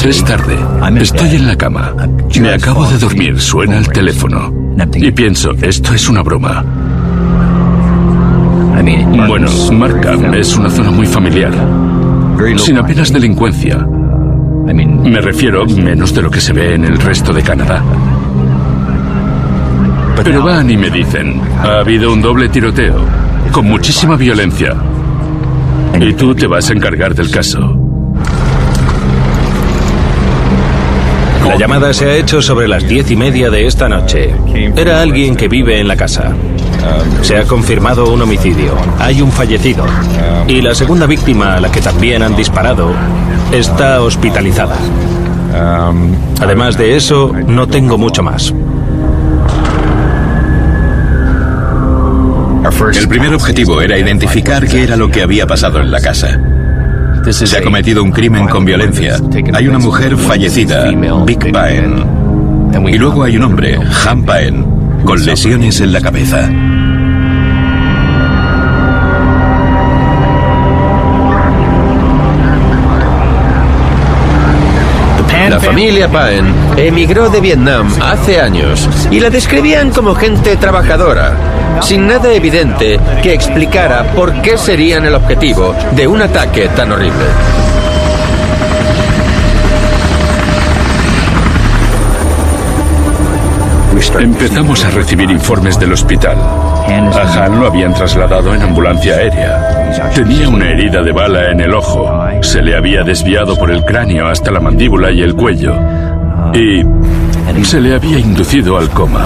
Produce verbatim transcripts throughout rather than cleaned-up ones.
Es tarde. Estoy en la cama. Me acabo de dormir. Suena el teléfono. Y pienso, esto es una broma. Bueno, Markham es una zona muy familiar, sin apenas delincuencia. Me refiero menos de lo que se ve en el resto de Canadá. Pero van y me dicen, ha habido un doble tiroteo, con muchísima violencia. Y tú te vas a encargar del caso. La llamada se ha hecho sobre las diez y media de esta noche. Era alguien que vive en la casa. Se ha confirmado un homicidio. Hay un fallecido. Y la segunda víctima, a la que también han disparado, está hospitalizada. Además de eso, no tengo mucho más. El primer objetivo era identificar qué era lo que había pasado en la casa. Se ha cometido un crimen con violencia. Hay una mujer fallecida, Vic Paen. Y luego hay un hombre, Han Paen, con lesiones en la cabeza. La familia Paen emigró de Vietnam hace años y la describían como gente trabajadora, sin nada evidente que explicara por qué serían el objetivo de un ataque tan horrible. Empezamos a recibir informes del hospital. A Han lo habían trasladado en ambulancia aérea. Tenía una herida de bala en el ojo. Se le había desviado por el cráneo hasta la mandíbula y el cuello. Y se le había inducido al coma.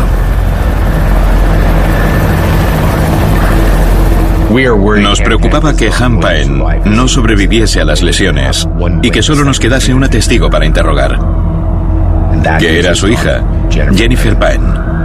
Nos preocupaba que Han Paen no sobreviviese a las lesiones y que solo nos quedase una testigo para interrogar, que era su hija, Jennifer Paen.